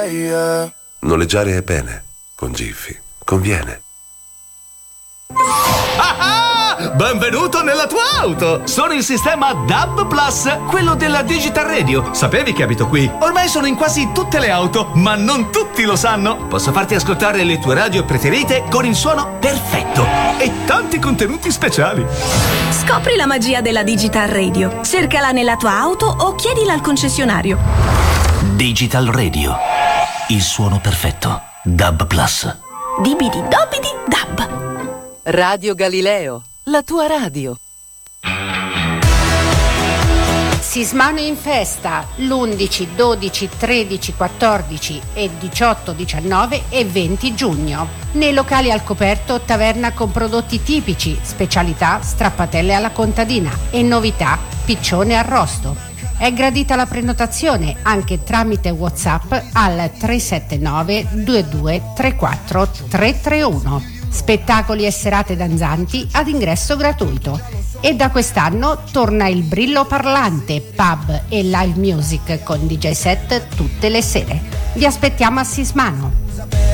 Noleggiare è bene, con Giffy conviene. Benvenuto nella tua auto! Sono il sistema DAB Plus, quello della Digital Radio. Sapevi che abito qui? Ormai sono in quasi tutte le auto, ma non tutti lo sanno. Posso farti ascoltare le tue radio preferite con il suono perfetto e tanti contenuti speciali. Scopri la magia della Digital Radio. Cercala nella tua auto o chiedila al concessionario. Digital Radio. Il suono perfetto. DAB Plus. Dibidi dobidi dab. Radio Galileo, la tua radio. Sismano in festa l'11, 12, 13, 14 e 18, 19 e 20 giugno. Nei locali al coperto, taverna con prodotti tipici, specialità, strappatelle alla contadina e novità, piccione arrosto. È gradita la prenotazione anche tramite WhatsApp al 379 22 34 331. Spettacoli e serate danzanti ad ingresso gratuito. E da quest'anno torna il Brillo Parlante, pub e live music con DJ set tutte le sere. Vi aspettiamo a Sismano.